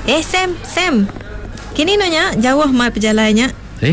Sam. Kini nanya jauh mal perjalannya.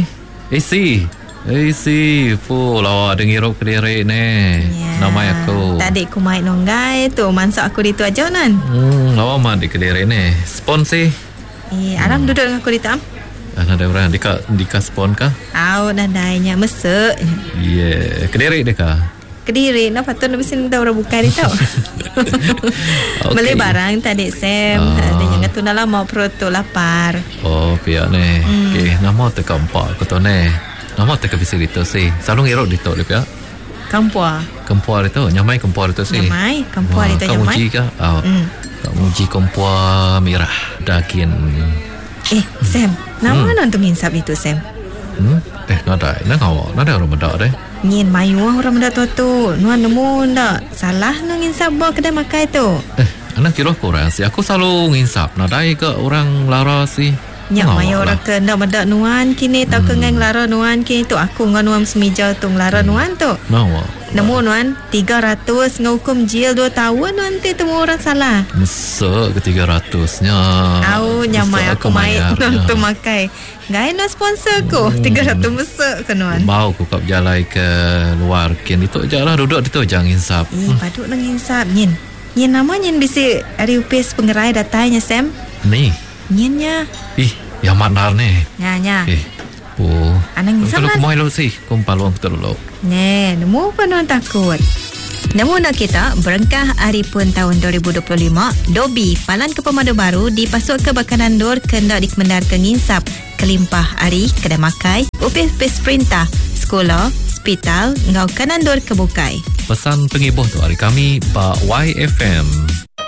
Si lawa dengirup kediri ni. Nama aku. Tadi aku main nonggai tu, mansak aku di tu aja nan. Lawa mah di kediri ni. Spon sih. Aram duduk dengan aku di tam. Ada orang dika spon kah? Nadainya mesek. Kediri deh kah? Kediri, patut nak bisa dah orang buka dia tahu. Beli barang tadi Sam. Ada yang tu dah lama perut tu lapar. Pihak ni. Okay, nama tu keempat aku tu ni. Nama tak bisa itu sih. Selalu ngerok itu dia pihak. Kempua itu, nyamai kempua itu sih. Kempua itu nyamai. Kamu uji kah? Kamu uji kempua merah daging. Sam, nama nonton insap itu Sam. Nada orang mendak deh. Nyin mayu orang mendak tu. Nuan nemu ndak salah nang insap bawa kedai makai tu. Anak kira kurang sih. Aku selalu nginsap. Nadai ke orang lara sih. Nyak maya orang ke ndak mendak nuan kini tau ke ngang lara nuan kini tu aku ngan nuan semija tu lara nuan tu. Nemu nuan 300 ngukum jil 2 tahun nuan tu temu orang salah. Mesek ke 300-nya. Nyamai aku main tu makai. Gai no sponsor ko 300 mesek ke nuan. Mau ku kap jalai ke luar kini tu jalah duduk di tu jangan insap. Paduk nang insap nyin. Nyin nama nyin bisi ari upis pengerai datanya Sam. Ni. Nyinya. Yang manar ni. Nya. Anang insap lah. Kalau kumai lo sih, kumpaluang betul lo. Nemu penuh takut. Nemu nak kita berengkah hari pun tahun 2025, Dobi Palan ke Pemadu Baru dipasuk ke bakanan dor kendak dikemendar ke nginsap kelimpah hari kedai makai, upis perintah, sekolah, hospital, ngau kanan dor kebukai. Pesan pengibuh tu hari kami, Pak YFM.